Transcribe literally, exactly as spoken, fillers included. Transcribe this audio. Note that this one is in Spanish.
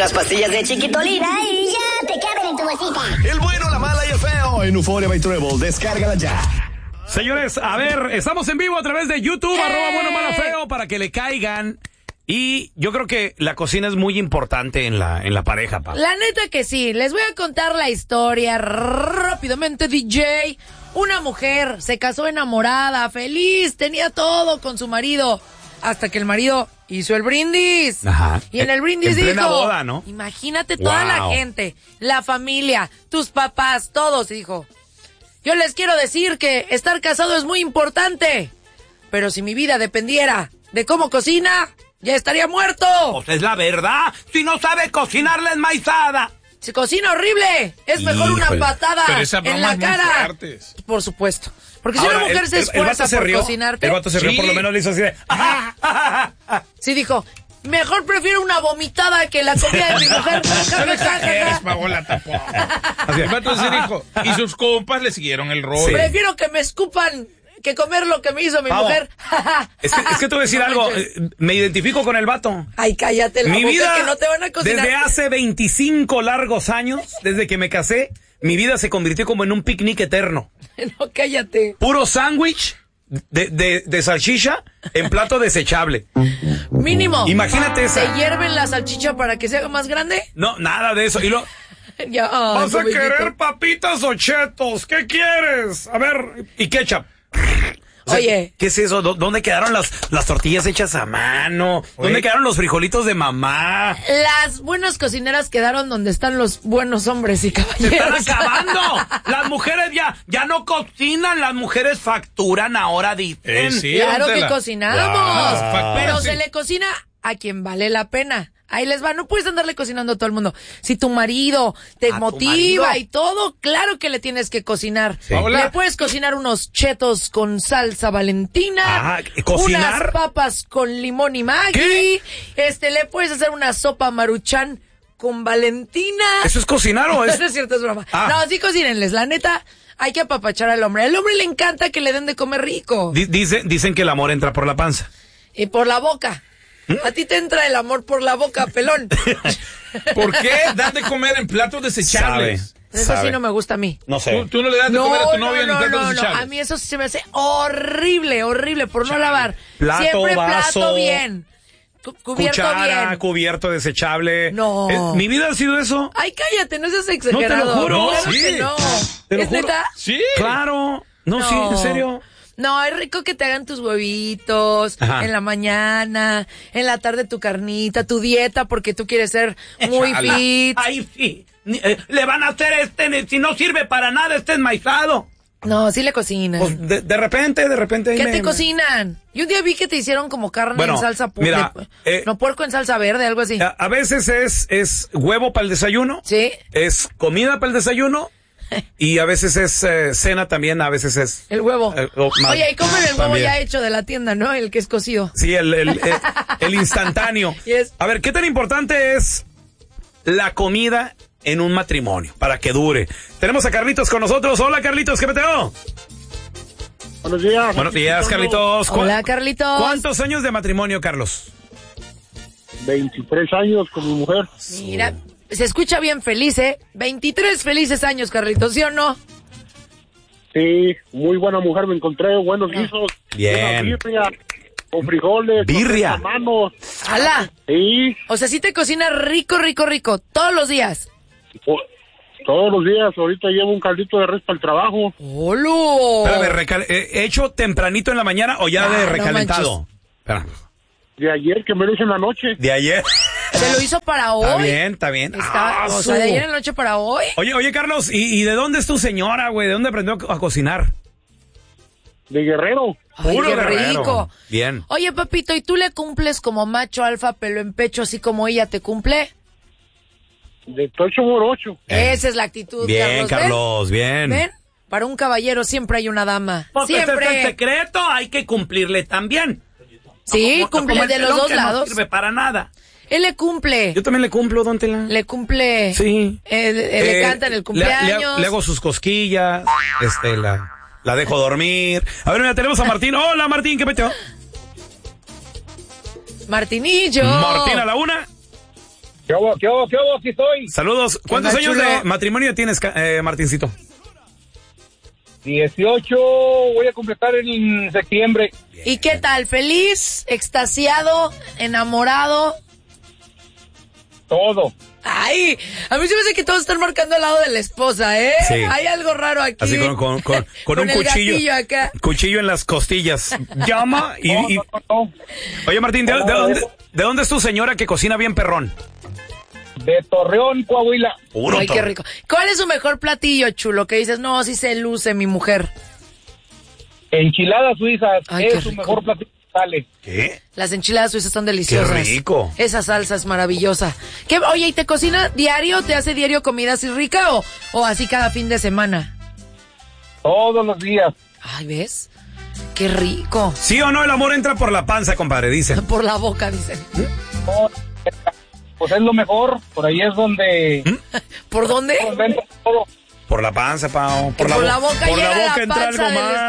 unas pastillas de Chiquitolina y ya te caben en tu bolsita. El bueno, la mala y el feo en Euphoria by Treble. Descárgala ya. Señores, a ver, estamos en vivo a través de YouTube, ¡Eh! arroba bueno, mala, feo, para que le caigan. Y yo creo que la cocina es muy importante en la, en la pareja, pa. La neta que sí. Les voy a contar la historia rápidamente, D J. Una mujer se casó enamorada, feliz, tenía todo con su marido, hasta que el marido hizo el brindis. Ajá. Y en el brindis en dijo, plena boda, ¿no? Imagínate toda Wow. la gente, la familia, tus papás, todos, dijo. Yo les quiero decir que estar casado es muy importante, pero si mi vida dependiera de cómo cocina, ya estaría muerto. Pues es la verdad. Si no sabe cocinar la enmaizada. Se cocina horrible. Es mejor Híjole. una patada Pero esa broma en la es muy cara. fuertes. Por supuesto. Porque si Ahora, una mujer el- se el- el esfuerza vato se por rió, cocinarte. El vato se rió, Sí. por lo menos le hizo así de... "Ajá, ajá, ajá". Sí dijo, mejor prefiero una vomitada que la comida de mi mujer. Ja, ja, ja, ja, Eres ja. Paola tampoco. Así. El vato se dijo, y sus compas le siguieron el rol. Sí. Prefiero que me escupan que comer lo que me hizo mi Pavo, mujer. Es que, es que te voy a decir No algo, manches. eh, me identifico con el vato. Ay, cállate la Mi boca vida, que no te van a cocinar. desde hace veinticinco largos años, desde que me casé, mi vida se convirtió como en un picnic eterno. No, cállate. Puro sándwich de, de, de salchicha en plato desechable. Mínimo. Imagínate ¿Se esa. hierven la salchicha para que se haga más grande? No, nada de eso. Y lo, Ya, ay, ¿vas a pobrecito. querer papitas o chetos? ¿Qué quieres? A ver, y ketchup. O sea, Oye. ¿qué es eso? ¿Dó- ¿Dónde quedaron las, las tortillas hechas a mano? ¿Dónde Oye. quedaron los frijolitos de mamá? Las buenas cocineras quedaron donde están los buenos hombres y ¡Se están caballeros. acabando! Las mujeres ya, ya no cocinan, las mujeres facturan ahora, dicen. Eh, sí, Claro que Antela. cocinamos, Wow. pero Sí. se le cocina a quien vale la pena. Ahí les va, no puedes andarle cocinando a todo el mundo. Si tu marido te ¿A tu motiva marido? y todo, claro que le tienes que cocinar. Paola. Le puedes cocinar unos chetos con salsa valentina, Ah, ¿cocinar? unas papas con limón y Maggi, ¿Qué? este, le puedes hacer una sopa maruchan con Valentina. ¿Eso es cocinar o es...? No es cierto, es broma. Ah. No, sí cocínenles, la neta, hay que apapachar al hombre. Al hombre le encanta que le den de comer rico. Di- dice- dicen que el amor entra por la panza. Y por la boca. A ti te entra el amor por la boca, pelón. ¿Por qué das de comer en platos desechables? Eso Sabe. sí no me gusta a mí. No sé. ¿Tú, tú no le das de No, comer a tu no, novia en no, platos no, no. desechables? A mí eso sí se me hace horrible, horrible, por no lavar. Plato, Siempre vaso, plato bien. Cu- cubierto Cuchara, bien. cubierto desechable. No. Eh, ¿Mi vida ha sido eso? Ay, cállate, no seas exagerado. No, te lo juro. Claro Sí. que no. Te lo ¿Es juro. neta? Sí. Claro. No, No. sí, en serio. No, es rico que te hagan tus huevitos Ajá. en la mañana, en la tarde tu carnita, tu dieta, porque tú quieres ser muy Échala. fit. Ay, sí. Ni- eh, le van a hacer este, ne- si no sirve para nada, este enmaizado. No, sí le cocinan. Pues de, de repente, de repente. ahí ¿Qué me- te me- cocinan? Y un día vi que te hicieron como carne Bueno, en salsa pu- mira, de- eh, no, puerco en salsa verde, algo así. A, a veces es, es huevo para el desayuno. Sí. Es comida para el desayuno. Y a veces es eh, cena también, a veces es... El huevo. Eh, oh, mal. Oye, y comen el huevo También. ya hecho de la tienda, ¿no? El que es cocido. Sí, el, el, el, el instantáneo. Yes. A ver, ¿qué tan importante es la comida en un matrimonio para que dure? Tenemos a Carlitos con nosotros. Hola, Carlitos, ¿qué peteo? Buenos días. Buenos días, Carlitos. ¿Cu- Hola, Carlitos. ¿Cuántos años de matrimonio, Carlos? veintitrés años con mi mujer. Mira, se escucha bien feliz, ¿eh? veintitrés felices años, Carlitos, ¿sí o no? Sí, muy buena mujer me encontré, buenos guisos. Bien. Buena birria, con frijoles. Birria. con manos. ¡Hala! Sí, O sea, sí te cocina rico, rico, rico, todos los días. o- todos los días. Ahorita llevo un caldito de res para el trabajo. ¡Holo! Espérame, recal- eh, ¿hecho tempranito en la mañana o ya Ah, de no recalentado? Espera, De ayer que me lo hice en la noche. de ayer. Se lo hizo para hoy. Está bien, está bien. Está- Ah, o su- sea, de ayer en la noche para hoy. Oye, oye, Carlos, ¿y, y de dónde es tu señora, güey? ¿De dónde aprendió a cocinar? De Guerrero. Ay, Puro qué guerrero. rico. Bien. Oye, papito, ¿y tú le cumples como macho alfa, pelo en pecho, así como ella te cumple? De ocho por ocho. Esa es la actitud, Bien, Carlos. ¿ven? Carlos, bien. ¿Ven? Para un caballero siempre hay una dama. Porque ese es el Siempre. secreto, hay que cumplirle también. Sí, Como- cumple como el de los pelón dos que no lados. sirve para nada. Él le cumple. Yo también le cumplo, don Tela. Le cumple. Sí. Eh, eh, le Eh, canta en el le- cumpleaños. Le, le hago sus cosquillas, este, la, la dejo dormir. A ver, mira, tenemos a Martín. Hola, Martín, ¿qué peteo? Martinillo. Martín a la una. ¿Qué hago, qué hago, qué hago? Aquí estoy. Saludos. ¿Cuántos Hola, años chulo. de matrimonio tienes, eh, Martincito? dieciocho, voy a completar en septiembre. ¿Y qué tal? ¿Feliz? ¿Extasiado? ¿Enamorado? Todo. Ay, a mí se me hace que todos están marcando al lado de la esposa, ¿eh? Sí. Hay algo raro aquí. Así con, con, con, con un el cuchillo. gatillo acá. Cuchillo en las costillas. Llama y... No, y- no, no, no. Oye, Martín, ¿de, de dónde, ¿de dónde es tu señora que cocina bien perrón? De Torreón, Coahuila. Puro Ay, to- qué rico. ¿Cuál es su mejor platillo, chulo? Que dices, no, sí se luce mi mujer. Enchiladas suizas. Ay, qué es su rico. mejor platillo. Sale. ¿Qué? Las enchiladas suizas son deliciosas. Qué rico. Esa salsa es maravillosa. ¿Qué, oye, ¿y te cocina diario? ¿Te hace diario comida así rica o, o así cada fin de semana? Todos los días. Ay, ¿ves? Qué rico. ¿Sí o no el amor entra por la panza, compadre? Dicen. Por la boca, dicen. No, pues es lo mejor. Por ahí es donde... ¿Por dónde? nos ven todo. Por la panza, Pao. Por, Por bo- la boca por la llega la boca entra panza algo del más.